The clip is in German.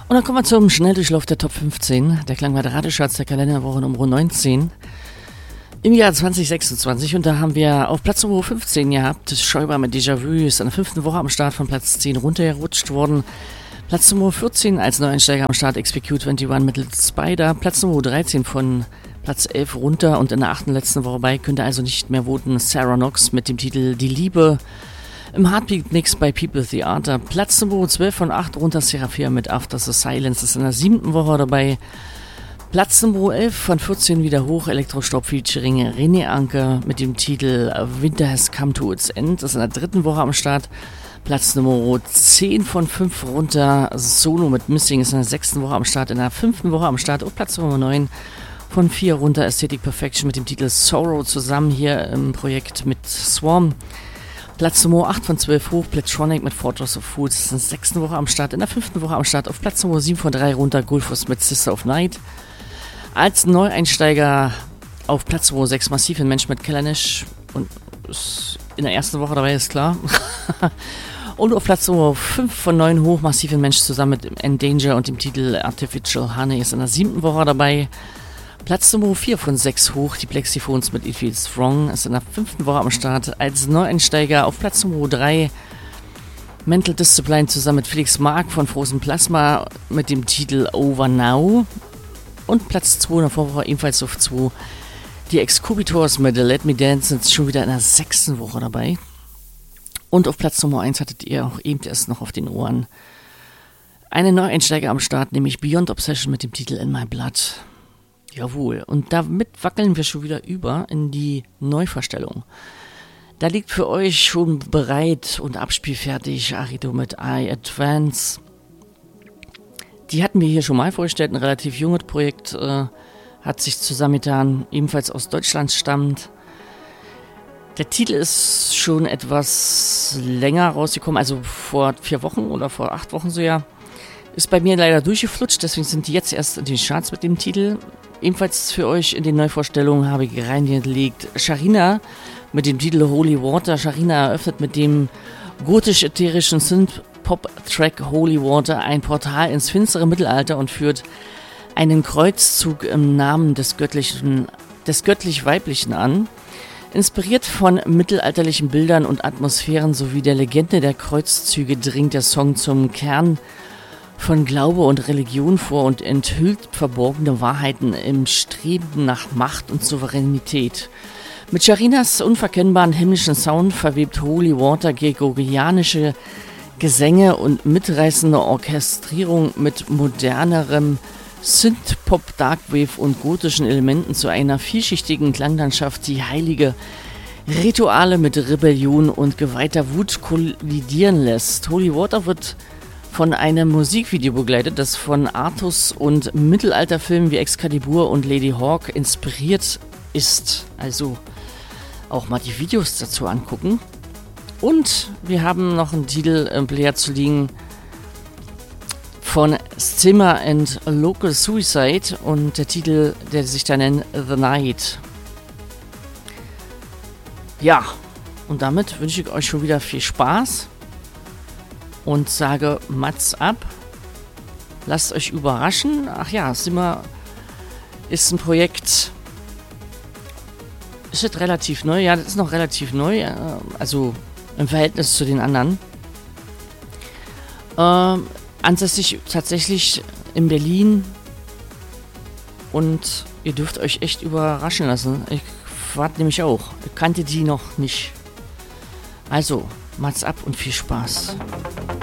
Und dann kommen wir zum Schnelldurchlauf der Top 15. Der Klang bei der Radioschatz der Kalenderwoche Nummer 19 im Jahr 2026. Und da haben wir auf Platz Nummer 15 gehabt Schäuber mit Déjà-vu, ist in der 5. Woche am Start von Platz 10 runtergerutscht worden. Platz Nummer 14 als Neueinsteiger am Start XPQ21 mit Little Spider. Platz Nummer 13 von Platz 11 runter und in der 8. letzten Woche bei, könnt ihr also nicht mehr voten. Sarah Knox mit dem Titel Die Liebe. Im Heartbeat Mix bei People Theater. Platz Nummer 12 von 8 runter Seraphia mit After the Silence ist in der 7. Woche dabei. Platz Nummer 11 von 14 wieder hoch, Elektrostaub featuring René Anker mit dem Titel Winter Has Come to Its End ist in der 3. Woche am Start. Platz Nummer 10 von 5 runter, Solo mit Missing ist in der 6. Woche am Start, in der 5. Woche am Start. Und Platz Nummer 9 von 4 runter, Aesthetic Perfection mit dem Titel Sorrow zusammen hier im Projekt mit Swarm. Platz Nummer 8 von 12 hoch, Platronic mit Fortress of Fools ist in der 6. Woche am Start, in der 5. Woche am Start. Auf Platz Nummer 7 von 3 runter, Gulfos mit Sister of Night. Als Neueinsteiger auf Platz Nummer 6 massiv ein Mensch mit Kellernisch und ist in der 1. Woche dabei, ist klar. Und auf Platz Nummer 5 von 9 hoch, massiv ein Mensch zusammen mit Endanger und dem Titel Artificial Honey ist in der 7. Woche dabei. Platz Nummer 4 von 6 hoch, die Plexiphones mit It Feels Strong ist in der 5. Woche am Start. Als Neueinsteiger auf Platz Nummer 3 Mental Discipline zusammen mit Felix Mark von Frozen Plasma mit dem Titel Over Now. Und Platz 2 in der Vorwoche ebenfalls auf 2. Die Excubitors mit Let Me Dance sind schon wieder in der 6. Woche dabei. Und auf Platz Nummer 1 hattet ihr auch eben erst noch auf den Ohren eine Neueinsteiger am Start, nämlich Beyond Obsession mit dem Titel In My Blood. Jawohl, und damit wackeln wir schon wieder über in die Neuverstellung. Da liegt für euch schon bereit und abspielfertig Arido mit I Advance. Die hatten wir hier schon mal vorgestellt, ein relativ junges Projekt, hat sich zusammengetan, ebenfalls aus Deutschland stammt. Der Titel ist schon etwas länger rausgekommen, also vor 4 Wochen oder vor 8 Wochen so ja. Ist bei mir leider durchgeflutscht, deswegen sind die jetzt erst in den Charts mit dem Titel. Ebenfalls für euch in den Neuvorstellungen habe ich reingelegt Sharina mit dem Titel Holy Water. Sharina eröffnet mit dem gotisch-ätherischen Synth-Pop-Track Holy Water ein Portal ins finstere Mittelalter und führt einen Kreuzzug im Namen des göttlich-weiblichen an. Inspiriert von mittelalterlichen Bildern und Atmosphären sowie der Legende der Kreuzzüge dringt der Song zum Kern von Glaube und Religion vor und enthüllt verborgene Wahrheiten im Streben nach Macht und Souveränität. Mit Sharinas unverkennbaren himmlischen Sound verwebt Holy Water gregorianische Gesänge und mitreißende Orchestrierung mit modernerem Synth-Pop, Darkwave und gotischen Elementen zu einer vielschichtigen Klanglandschaft, die heilige Rituale mit Rebellion und geweihter Wut kollidieren lässt. Holy Water wird von einem Musikvideo begleitet, das von Artus und Mittelalterfilmen wie Excalibur und Lady Hawk inspiriert ist. Also auch mal die Videos dazu angucken. Und wir haben noch einen Titel im Player zu liegen von Zimmer and Local Suicide und der Titel, der sich da nennt The Night. Ja, und damit wünsche ich euch schon wieder viel Spaß und sage Mats ab. Lasst euch überraschen. Ach ja, Zimmer ist ein Projekt. Ist jetzt relativ neu? Ja, das ist noch relativ neu. Also im Verhältnis zu den anderen. Ansässig tatsächlich in Berlin. Und ihr dürft euch echt überraschen lassen. Ich warte nämlich auch. Ich kannte die noch nicht. Also, Mats ab und viel Spaß.